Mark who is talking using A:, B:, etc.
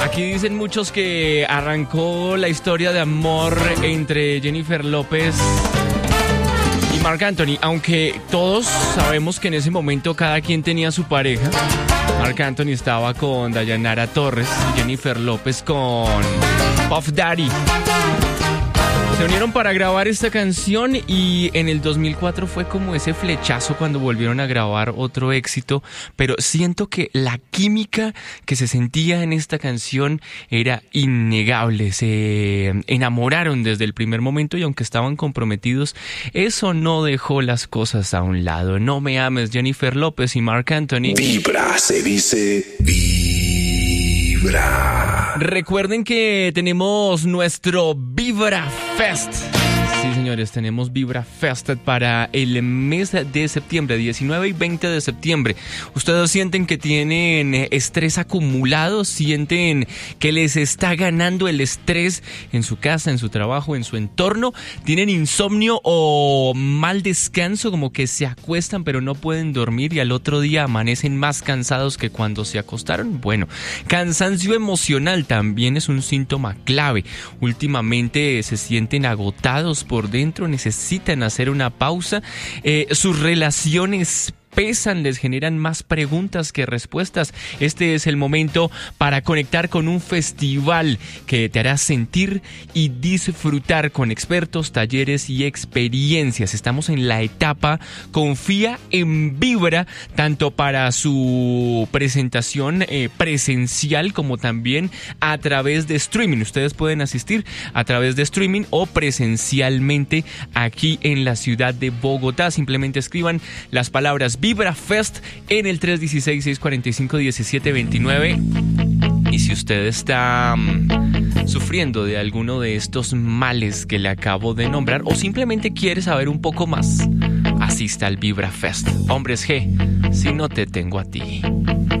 A: Aquí dicen muchos que arrancó la historia de amor entre Jennifer López y Marc Anthony, aunque todos sabemos que en ese momento cada quien tenía su pareja. Marc Anthony estaba con Dayanara Torres y Jennifer López con Puff Daddy. Se unieron para grabar esta canción y en el 2004 fue como ese flechazo cuando volvieron a grabar otro éxito, pero siento que la química que se sentía en esta canción era innegable. Se enamoraron desde el primer momento y aunque estaban comprometidos, eso no dejó las cosas a un lado. No me ames, Jennifer López y Marc Anthony.
B: Vibra, se dice Vibra.
A: Recuerden que tenemos nuestro Vibra Fest. Sí, señores, tenemos Vibra Fest para el mes de septiembre, 19 y 20 de septiembre. ¿Ustedes sienten que tienen estrés acumulado? ¿Sienten que les está ganando el estrés en su casa, en su trabajo, en su entorno? ¿Tienen insomnio o mal descanso, como que se acuestan pero no pueden dormir y al otro día amanecen más cansados que cuando se acostaron? Bueno, cansancio emocional también es un síntoma clave. Últimamente se sienten agotados por dentro, necesitan hacer una pausa, sus relaciones pesan, les generan más preguntas que respuestas. Este es el momento para conectar con un festival que te hará sentir y disfrutar con expertos, talleres y experiencias. Estamos en la etapa Confía en Vibra, tanto para su presentación presencial como también a través de streaming. Ustedes pueden asistir a través de streaming o presencialmente aquí en la ciudad de Bogotá. Simplemente escriban las palabras Vibra Fest en el 316-645-1729. Y si usted está sufriendo de alguno de estos males que le acabo de nombrar o simplemente quiere saber un poco más, asista al Vibra Fest. Hombres G, si no te tengo a ti.